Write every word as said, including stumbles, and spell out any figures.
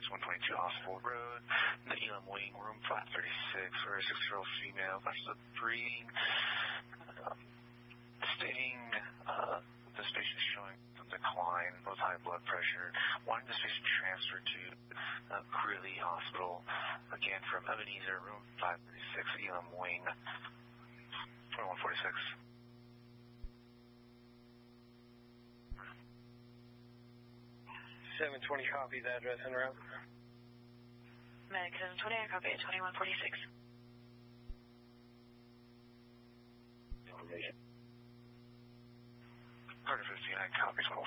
one twenty-two Hospital Road, the Elam Wing, room five thirty-six, for a six-year-old female, that's breathing, um, stating uh, this patient is showing some decline with high blood pressure, wanting this patient transferred to uh, Greeley Hospital, again from Ebenezer, room five thirty-six, Elam Wing, twenty-one forty-six. seven twenty copies, address and route. Medic seven twenty, I copy at twenty-one forty-six. Carter fifty-nine copies, twelve